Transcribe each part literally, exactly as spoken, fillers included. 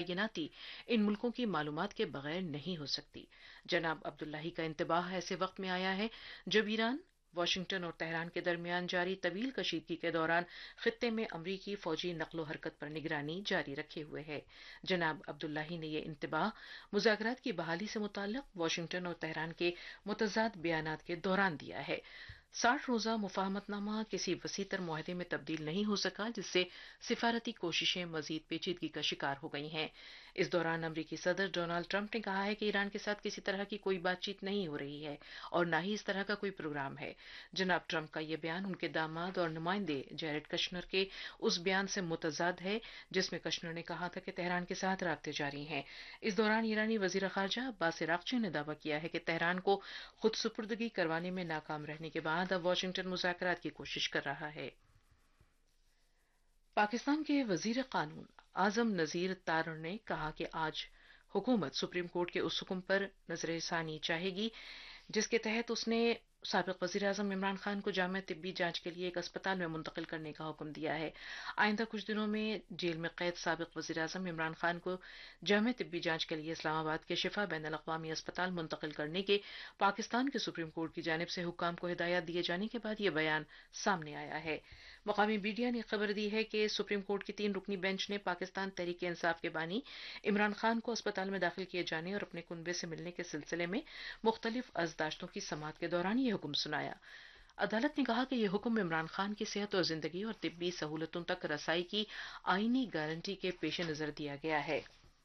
تعیناتی ان ملکوں کی معلومات کے بغیر نہیں ہو سکتی۔ جناب عبداللہی کا انتباہ ایسے وقت میں آیا ہے جب ایران واشنگٹن اور تہران کے درمیان جاری طویل کشیدگی کے دوران خطے میں امریکی فوجی نقل و حرکت پر نگرانی جاری رکھے ہوئے ہے۔ جناب عبداللہی نے یہ انتباہ مذاکرات کی بحالی سے متعلق واشنگٹن اور تہران کے متضاد بیانات کے دوران دیا ہے۔ ساٹھ روزہ مفاہمت نامہ کسی وسیع تر معاہدے میں تبدیل نہیں ہو سکا، جس سے سفارتی کوششیں مزید پیچیدگی کا شکار ہو گئی ہیں۔ اس دوران امریکی صدر ڈونالڈ ٹرمپ نے کہا ہے کہ ایران کے ساتھ کسی طرح کی کوئی بات چیت نہیں ہو رہی ہے اور نہ ہی اس طرح کا کوئی پروگرام ہے۔ جناب ٹرمپ کا یہ بیان ان کے داماد اور نمائندے جیریڈ کشنر کے اس بیان سے متضاد ہے جس میں کشنر نے کہا تھا کہ تہران کے ساتھ رابطے جاری ہیں۔ اس دوران ایرانی وزیر خارجہ عباس عراقچی نے دعویٰ کیا ہے کہ تہران کو خود سپردگی کروانے میں ناکام رہنے کے بعد اب واشنگٹن مذاکرات کی کوشش کر رہا ہے۔ پاکستان کے وزیر قانون اعظم نذیر تارڑ نے کہا کہ آج حکومت سپریم کورٹ کے اس حکم پر نظر ثانی چاہے گی جس کے تحت اس نے سابق وزیر اعظم عمران خان کو جامع طبی جانچ کے لیے ایک اسپتال میں منتقل کرنے کا حکم دیا ہے۔ آئندہ کچھ دنوں میں جیل میں قید سابق وزیر اعظم عمران خان کو جامع طبی جانچ کے لیے اسلام آباد کے شفا بین الاقوامی اسپتال منتقل کرنے کے پاکستان کے سپریم کورٹ کی جانب سے حکام کو ہدایات دیے جانے کے بعد یہ بیان سامنے آیا ہے۔ مقامی میڈیا نے خبر دی ہے کہ سپریم کورٹ کی تین رکنی بینچ نے پاکستان تحریک انصاف کے بانی عمران خان کو اسپتال میں داخل کیے جانے اور اپنے کنبے سے ملنے کے سلسلے میں مختلف عرضداشتوں کی سماعت کے دوران یہ حکم سنایا۔ عدالت نے کہا کہ یہ حکم عمران خان کی صحت اور زندگی اور طبی سہولتوں تک رسائی کی آئینی گارنٹی کے پیش نظر دیا گیا ہے۔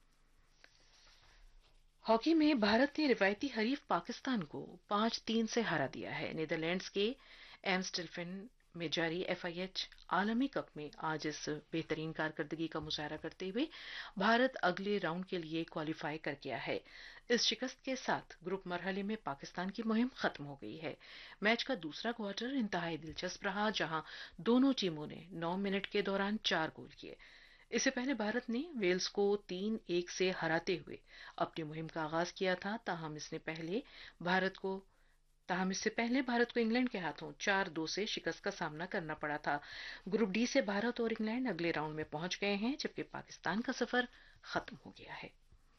ہاکی میں بھارت نے روایتی حریف پاکستان کو پانچ تین سے ہرا دیا ہے۔ نیدرلینڈز کے ایمسٹلفن میں جاری ایف آئی ایچ عالمی کپ میں آج اس بہترین کارکردگی کا مظاہرہ کرتے ہوئے بھارت اگلے راؤنڈ کے لیے کوالیفائی کر گیا ہے۔ اس شکست کے ساتھ گروپ مرحلے میں پاکستان کی مہم ختم ہو گئی ہے۔ میچ کا دوسرا کوارٹر انتہائی دلچسپ رہا جہاں دونوں ٹیموں نے نو منٹ کے دوران چار گول کیے۔ اس سے پہلے بھارت نے ویلز کو تین ایک سے ہراتے ہوئے اپنی مہم کا آغاز کیا تھا، تاہم اس نے پہلے بھارت کو تاہم اس سے پہلے بھارت کو انگلینڈ کے ہاتھوں چار دو سے شکست کا سامنا کرنا پڑا تھا۔ گروپ ڈی سے بھارت اور انگلینڈ اگلے راؤنڈ میں پہنچ گئے ہیں جبکہ پاکستان کا سفر ختم ہو گیا ہے۔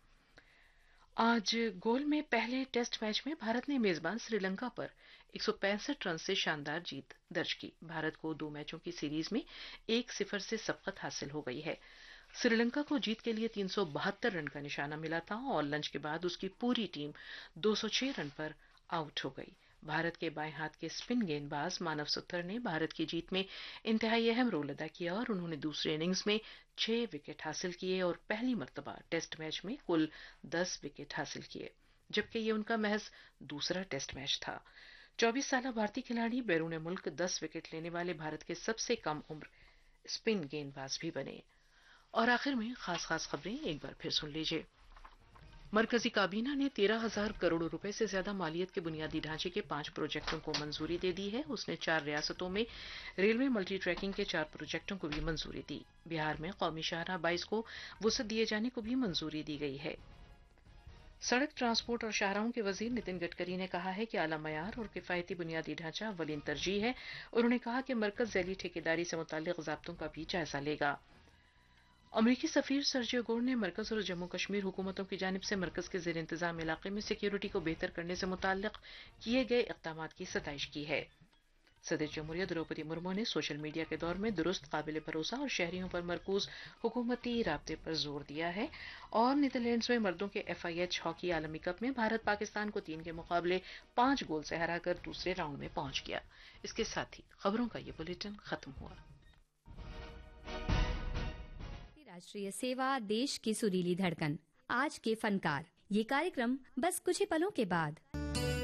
آج گول میں پہلے ٹیسٹ میچ میں بھارت نے میزبان سری لنکا پر ایک سو پینسٹھ رن سے شاندار جیت درج کی۔ بھارت کو دو میچوں کی سیریز میں ایک صفر سے سبقت حاصل ہو گئی ہے۔ سری لنکا کو جیت کے لیے تین سو بہتر رن کا نشانہ ملا تھا اور لنچ کے بعد اس کی پوری ٹیم دو سو چھ رن پر آؤٹ ہو گئی۔ بھارت کے بائیں ہاتھ کے اسپن گیند باز مانو ستر نے بھارت کی جیت میں انتہائی اہم رول ادا کیا اور انہوں نے دوسرے اننگز میں چھ وکٹ حاصل کیے اور پہلی مرتبہ ٹیسٹ میچ میں کل دس وکٹ حاصل کیے، جبکہ یہ ان کا محض دوسرا ٹیسٹ میچ تھا۔ چوبیس سالہ بھارتی کھلاڑی بیرون ملک دس وکٹ لینے والے بھارت کے سب سے کم عمر اسپن گیند باز بھی بنے۔ اور آخر میں خاص خاص خبریں ایک بار پھر سن لیجیے۔ مرکزی کابینہ نے تیرہ ہزار کروڑ روپے سے زیادہ مالیت کے بنیادی ڈھانچے کے پانچ پروجیکٹوں کو منظوری دے دی ہے۔ اس نے چار ریاستوں میں ریلوے ملٹی ٹریکنگ کے چار پروجیکٹوں کو بھی منظوری دی۔ بہار میں قومی شاہراہ بائیس کو وسعت دیے جانے کو بھی منظوری دی گئی ہے۔ سڑک ٹرانسپورٹ اور شاہراہوں کے وزیر نتن گڈکری نے کہا ہے کہ اعلی معیار اور کفایتی بنیادی ڈھانچہ اولین ترجیح ہے۔ انہوں نے کہا کہ مرکز ذیلی ٹھیکیداری سے متعلق ضابطوں کا بھی جائزہ لے گا۔ امریکی سفیر سرجیو گور نے مرکز اور جموں کشمیر حکومتوں کی جانب سے مرکز کے زیر انتظام علاقے میں سیکیورٹی کو بہتر کرنے سے متعلق کیے گئے اقدامات کی ستائش کی ہے۔ صدر جمہوریہ دروپدی مرمو نے سوشل میڈیا کے دور میں درست، قابل بھروسہ اور شہریوں پر مرکوز حکومتی رابطے پر زور دیا ہے اور نیدرلینڈز میں مردوں کے ایف آئی ایچ ہاکی عالمی کپ میں بھارت پاکستان کو تین کے مقابلے پانچ گول سے ہرا کر دوسرے راؤنڈ میں پہنچ گیا۔ اس کے ساتھ ہی خبروں کا یہ بلیٹن ختم ہوا۔ راشٹریہ سیوا، دیش کی سریلی دھڑکن، آج کے فنکار، یہ کارکرم بس کچھ ہی پلوں کے بعد۔